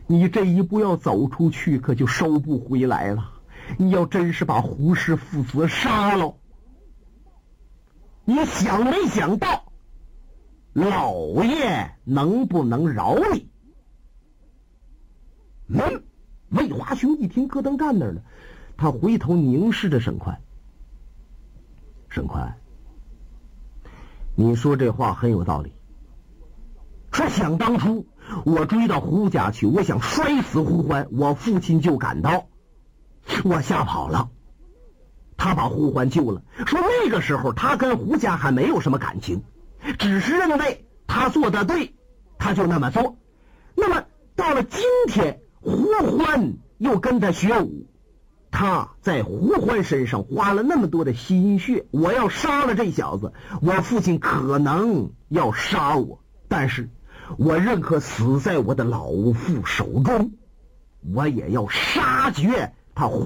你这一步要走出去，可就收不回来了。你要真是把胡氏父子杀了，你想没想到老爷能不能饶你？魏华雄一听咯噔站那儿了，他回头凝视着沈宽。沈宽，你说这话很有道理。说想当初我追到胡家去，我想摔死胡欢，我父亲就赶到，我吓跑了，他把胡欢救了。说那个时候他跟胡家还没有什么感情，只是认为他做的对，他就那么做。那么到了今天，胡欢又跟他学武，他在胡欢身上花了那么多的心血，我要杀了这小子，我父亲可能要杀我，但是我认可死在我的老父手中，我也要杀绝他